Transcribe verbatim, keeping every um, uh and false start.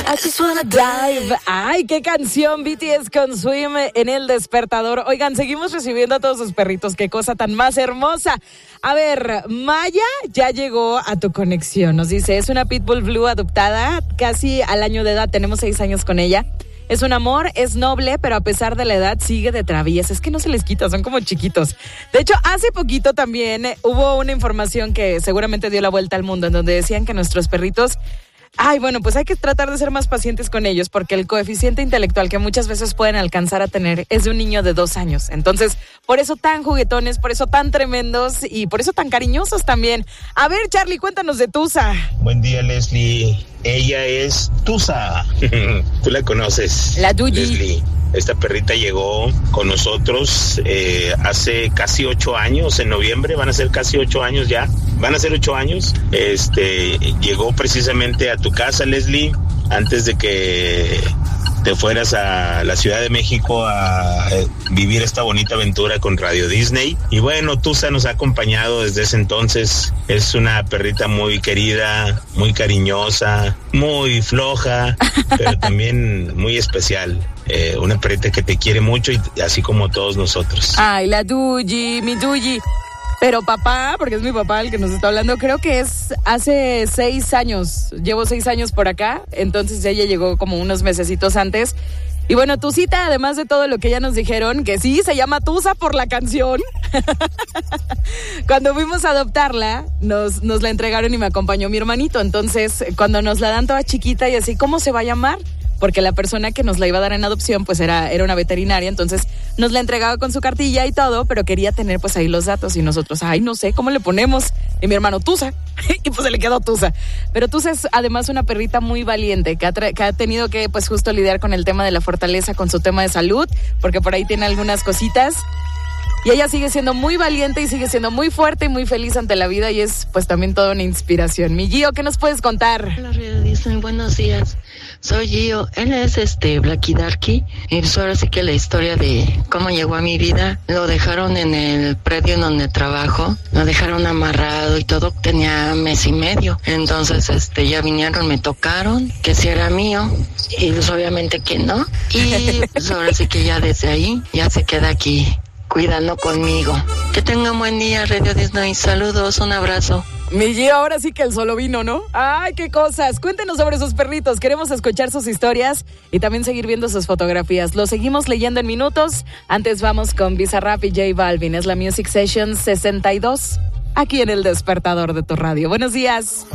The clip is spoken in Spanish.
I just wanna dive. Ay, qué canción, B T S con Swim en El Despertador. Oigan, seguimos recibiendo a todos sus perritos. Qué cosa tan más hermosa. A ver, Maya ya llegó a tu conexión. Nos dice, es una Pitbull Blue adoptada, casi al año de edad. Tenemos seis años con ella. Es un amor, es noble, pero a pesar de la edad sigue de traviesa. Es que no se les quita, son como chiquitos. De hecho, hace poquito también eh, hubo una información que seguramente dio la vuelta al mundo, en donde decían que nuestros perritos... Ay, bueno, pues hay que tratar de ser más pacientes con ellos porque el coeficiente intelectual que muchas veces pueden alcanzar a tener es de un niño de dos años. Entonces, por eso tan juguetones, por eso tan tremendos y por eso tan cariñosos también. A ver, Charlie, cuéntanos de Tusa. Buen día, Leslie. Ella es Tusa. Tú la conoces. La Duyi. Leslie. Esta perrita llegó con nosotros eh, hace casi ocho años, en noviembre, van a ser casi ocho años ya, van a ser ocho años. Este, llegó precisamente a tu casa, Leslie, antes de que te fueras a la Ciudad de México a vivir esta bonita aventura con Radio Disney. Y bueno, Tusa nos ha acompañado desde ese entonces. Es una perrita muy querida, muy cariñosa, muy floja, pero también muy especial. Eh, una perrita que te quiere mucho, y así como todos nosotros. Ay, la Duyi, mi Duyi. Pero papá, porque es mi papá el que nos está hablando, creo que es hace seis años. Llevo seis años por acá, entonces ella llegó como unos mesecitos antes. Y bueno, Tusita, además de todo lo que ya nos dijeron, que sí, se llama Tusa por la canción. Cuando fuimos a adoptarla, nos, nos la entregaron y me acompañó mi hermanito. Entonces, cuando nos la dan toda chiquita y así, ¿cómo se va a llamar? Porque la persona que nos la iba a dar en adopción pues era, era una veterinaria, entonces nos la entregaba con su cartilla y todo, pero quería tener pues ahí los datos y nosotros, ay, no sé, ¿cómo le ponemos? Y mi hermano, Tusa, y pues se le quedó Tusa. Pero Tusa es además una perrita muy valiente, que ha, tra- que ha tenido que pues justo lidiar con el tema de la fortaleza, con su tema de salud, porque por ahí tiene algunas cositas. Y ella sigue siendo muy valiente y sigue siendo muy fuerte y muy feliz ante la vida y es pues también toda una inspiración. Mi Gio, ¿qué nos puedes contar? Hola, Radio Disney, buenos días. Soy Gio, él es este Blacky Darky y pues ahora sí que la historia de cómo llegó a mi vida, lo dejaron en el predio en donde trabajo, lo dejaron amarrado y todo, tenía mes y medio, entonces este ya vinieron, me tocaron, que si era mío y pues obviamente que no y pues ahora sí que ya desde ahí ya se queda aquí cuidando conmigo. Que tenga un buen día, Radio Disney. Saludos, un abrazo. Mi Gio, ahora sí que el solo vino, ¿no? ¡Ay, qué cosas! Cuéntenos sobre sus perritos. Queremos escuchar sus historias y también seguir viendo sus fotografías. Lo seguimos leyendo en minutos. Antes vamos con Bizarrap y J Balvin. Es la Music Session sesenta y dos, aquí en El Despertador de tu radio. Buenos días.